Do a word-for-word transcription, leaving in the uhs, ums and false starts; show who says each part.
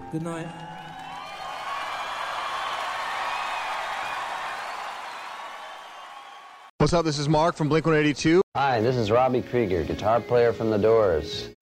Speaker 1: Good night.
Speaker 2: What's up? This is Mark from Blink one eighty-two.
Speaker 3: Hi, this is Robbie Krieger, guitar player from The Doors.